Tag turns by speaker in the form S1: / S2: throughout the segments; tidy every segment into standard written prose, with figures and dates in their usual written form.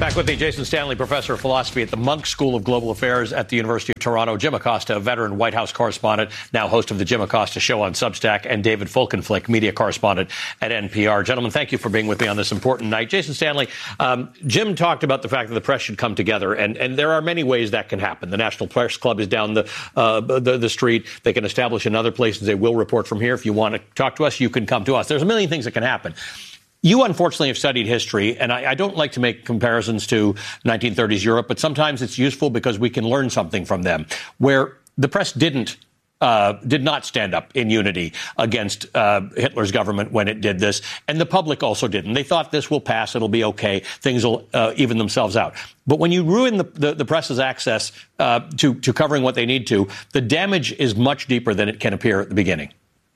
S1: Back with me, Jason Stanley, professor of philosophy at the Munk School of Global Affairs at the University of Toronto. Jim Acosta, a veteran White House correspondent, now host of the Jim Acosta Show on Substack, and David Folkenflik, media correspondent at NPR. Gentlemen, thank you for being with me on this important night. Jason Stanley, Jim talked about the fact that the press should come together, and there are many ways that can happen. The National Press Club is down the street. They can establish in other places. They will report from here. If you want to talk to us, you can come to us. There's a million things that can happen. You, unfortunately, have studied history, and I don't like to make comparisons to 1930s Europe, but sometimes it's useful because we can learn something from them, where the press did not stand up in unity against Hitler's government when it did this, and the public also didn't. They thought this will pass, it'll be okay, things will even themselves out. But when you ruin the press's access to covering what they need to, the damage is much deeper than it can appear at the beginning.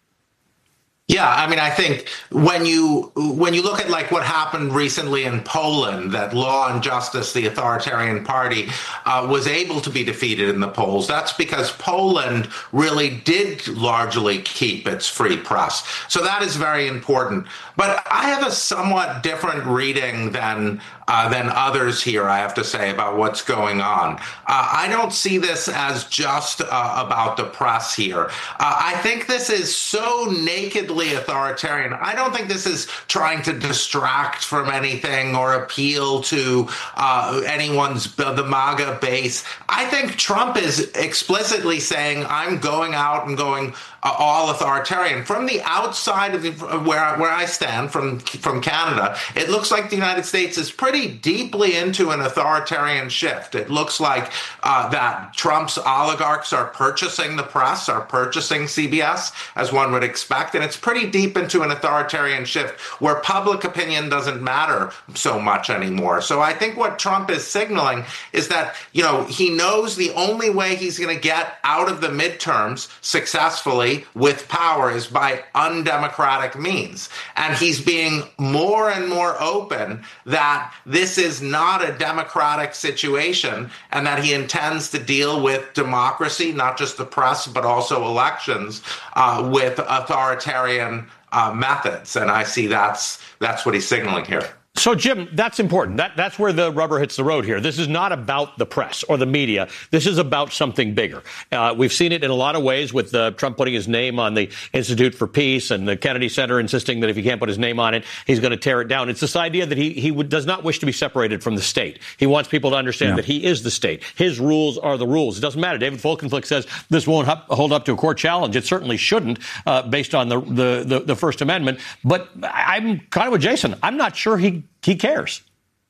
S2: Yeah, I mean, I think when you look at like what happened recently in Poland, that Law and Justice, the authoritarian party, was able to be defeated in the polls, that's because Poland really did largely keep its free press. So that is very important. But I have a somewhat different reading than others here, I have to say, about what's going on. I don't see this as just about the press here. I think this is so nakedly authoritarian. I don't think this is trying to distract from anything or appeal to the MAGA base. I think Trump is explicitly saying, I'm going out and going all authoritarian. From the outside of where I stand, from Canada, it looks like the United States is pretty deeply into an authoritarian shift. It looks like that Trump's oligarchs are purchasing the press, are purchasing CBS, as one would expect, and it's pretty deep into an authoritarian shift where public opinion doesn't matter so much anymore. So I think what Trump is signaling is that, he knows the only way he's going to get out of the midterms successfully with power is by undemocratic means. And he's being more and more open that this is not a democratic situation and that he intends to deal with democracy, not just the press, but also elections, with authoritarian methods. And I see that's what he's signaling here.
S1: So, Jim, that's important. That's where the rubber hits the road here. This is not about the press or the media. This is about something bigger. We've seen it in a lot of ways with Trump putting his name on the Institute for Peace and the Kennedy Center insisting that if he can't put his name on it, he's going to tear it down. It's this idea that he does not wish to be separated from the state. He wants people to understand that he is the state. His rules are the rules. It doesn't matter. David Folkenflik says this won't hold up to a court challenge. It certainly shouldn't, based on the First Amendment. But I'm kind of with Jason. I'm not sure he cares.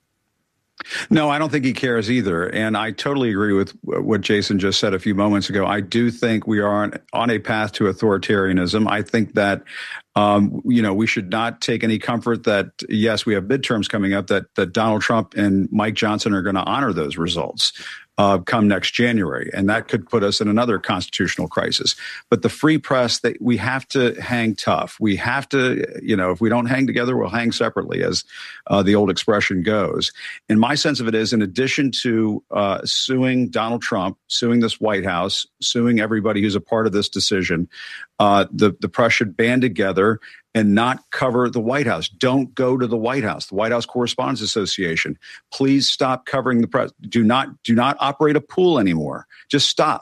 S3: No, I don't think he cares either. And I totally agree with what Jason just said a few moments ago. I do think we are on a path to authoritarianism. I think that, we should not take any comfort that, yes, we have midterms coming up, that Donald Trump and Mike Johnson are going to honor those results come next January. And that could put us in another constitutional crisis. But the free press, we have to hang tough. We have to, if we don't hang together, we'll hang separately, as the old expression goes. And my sense of it is, in addition to suing Donald Trump, suing this White House, suing everybody who's a part of this decision, the press should band together and not cover the White House. Don't go to the White House. The White House Correspondents Association, please stop covering the press. Do not operate a pool anymore. Just stop.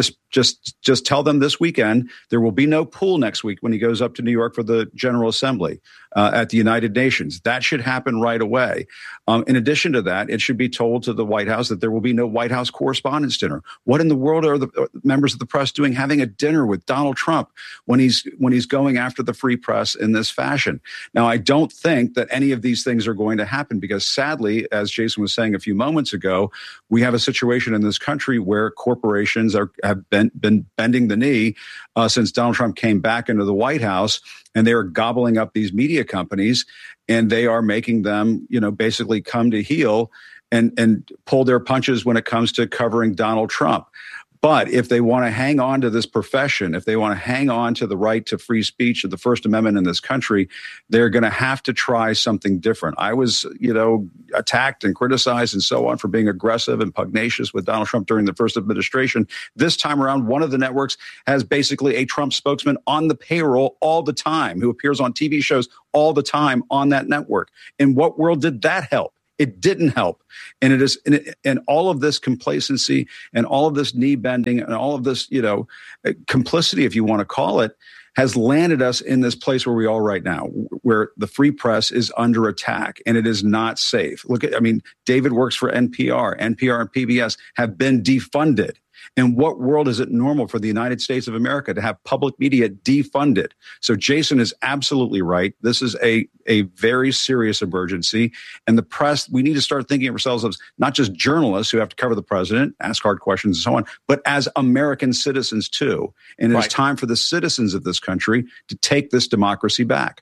S3: Just tell them this weekend there will be no pool next week when he goes up to New York for the General Assembly at the United Nations. That should happen right away. In addition to that, it should be told to the White House that there will be no White House Correspondents' Dinner. What in the world are the members of the press doing having a dinner with Donald Trump when he's going after the free press in this fashion? Now, I don't think that any of these things are going to happen because, sadly, as Jason was saying a few moments ago, we have a situation in this country where corporations have been bending the knee since Donald Trump came back into the White House, and they are gobbling up these media companies, and they are making them, basically come to heel and pull their punches when it comes to covering Donald Trump. But if they want to hang on to this profession, if they want to hang on to the right to free speech of the First Amendment in this country, they're going to have to try something different. I was, attacked and criticized and so on for being aggressive and pugnacious with Donald Trump during the first administration. This time around, one of the networks has basically a Trump spokesman on the payroll all the time, who appears on TV shows all the time on that network. In what world did that help? It didn't help. And it is, and all of this complacency and all of this knee bending and all of this, complicity, if you want to call it, has landed us in this place where we are right now, where the free press is under attack and it is not safe. David works for NPR. NPR and PBS have been defunded. In what world is it normal for the United States of America to have public media defunded? So Jason is absolutely right. This is a very serious emergency. And the press, we need to start thinking of ourselves as not just journalists who have to cover the president, ask hard questions and so on, but as American citizens too. And it is time for the citizens of this country to take this democracy back.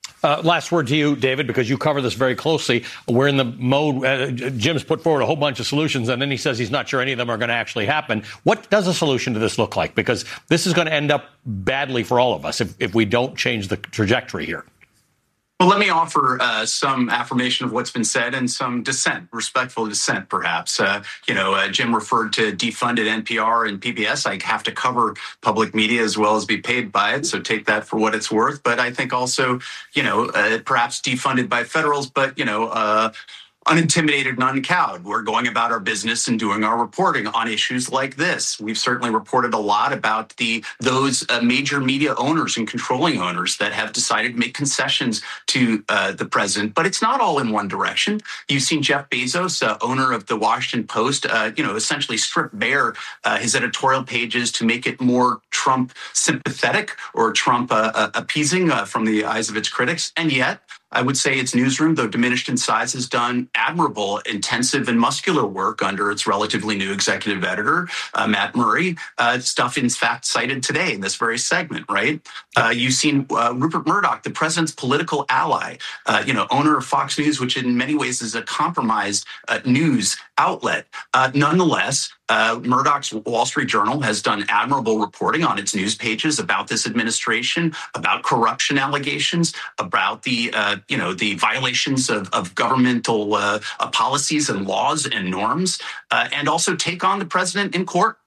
S1: Last word to you, David, because you cover this very closely. We're in the mode, Jim's put forward a whole bunch of solutions, and then he says he's not sure any of them are going to actually happen. What does a solution to this look like? Because this is going to end up badly for all of us if we don't change the trajectory here.
S4: Well, let me offer some affirmation of what's been said and some dissent, respectful dissent, perhaps. Jim referred to defunded NPR and PBS. I have to cover public media as well as be paid by it, so take that for what it's worth. But I think also, perhaps defunded by federals, but, unintimidated and uncowed. We're going about our business and doing our reporting on issues like this. We've certainly reported a lot about those major media owners and controlling owners that have decided to make concessions to the president. But it's not all in one direction. You've seen Jeff Bezos, owner of the Washington Post, essentially strip bare his editorial pages to make it more Trump sympathetic or Trump appeasing from the eyes of its critics. And yet, I would say its newsroom, though diminished in size, has done admirable, intensive and muscular work under its relatively new executive editor, Matt Murray, stuff in fact cited today in this very segment, right? You've seen Rupert Murdoch, the president's political ally, owner of Fox News, which in many ways is a compromised news outlet. Nonetheless, Murdoch's Wall Street Journal has done admirable reporting on its news pages about this administration, about corruption allegations, about the violations of governmental policies and laws and norms, and also take on the president in court,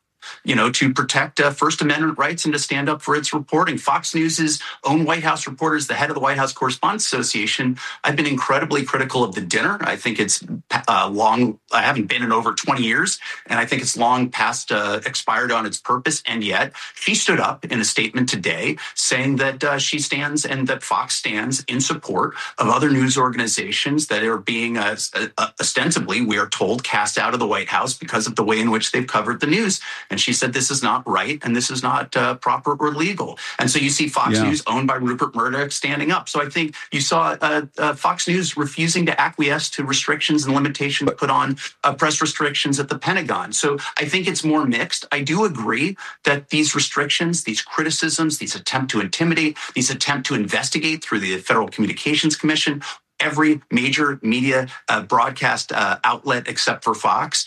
S4: to protect First Amendment rights and to stand up for its reporting. Fox News's own White House reporters, the head of the White House Correspondents Association, I've been incredibly critical of the dinner. I think it's long. I haven't been in over 20 years, and I think it's long past expired on its purpose. And yet she stood up in a statement today saying that she stands and that Fox stands in support of other news organizations that are being ostensibly, we are told, cast out of the White House because of the way in which they've covered the news. And she said this is not right and this is not proper or legal. And so you see Fox News owned by Rupert Murdoch standing up. So I think you saw Fox News refusing to acquiesce to restrictions and limitations put on press restrictions at the Pentagon. So I think it's more mixed. I do agree that these restrictions, these criticisms, these attempt to intimidate, these attempt to investigate through the Federal Communications Commission, every major media broadcast outlet except for Fox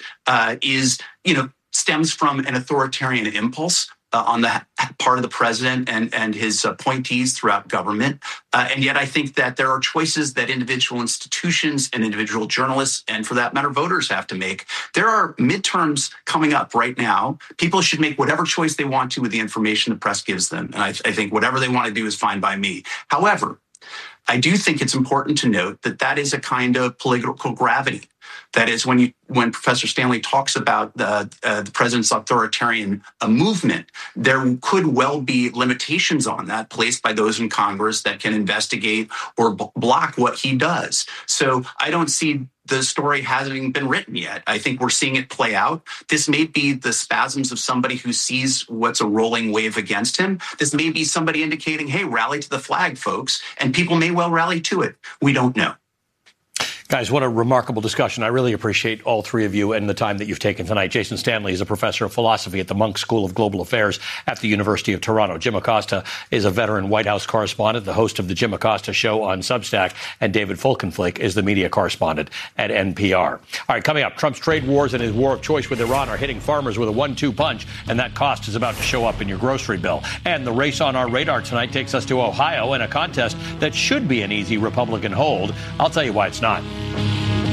S4: stems from an authoritarian impulse on the part of the president and his appointees throughout government. And yet I think that there are choices that individual institutions and individual journalists, and for that matter, voters have to make. There are midterms coming up right now. People should make whatever choice they want to with the information the press gives them. And I think whatever they want to do is fine by me. However, I do think it's important to note that that is a kind of political gravity. That is, when Professor Stanley talks about the president's authoritarian movement, there could well be limitations on that placed by those in Congress that can investigate or block what he does. So I don't see the story having been written yet. I think we're seeing it play out. This may be the spasms of somebody who sees what's a rolling wave against him. This may be somebody indicating, hey, rally to the flag, folks, and people may well rally to it. We don't know.
S1: Guys, what a remarkable discussion. I really appreciate all three of you and the time that you've taken tonight. Jason Stanley is a professor of philosophy at the Munk School of Global Affairs at the University of Toronto. Jim Acosta is a veteran White House correspondent, the host of the Jim Acosta Show on Substack, and David Folkenflik is the media correspondent at NPR. All right, coming up, Trump's trade wars and his war of choice with Iran are hitting farmers with a 1-2 punch, and that cost is about to show up in your grocery bill. And the race on our radar tonight takes us to Ohio in a contest that should be an easy Republican hold. I'll tell you why it's not.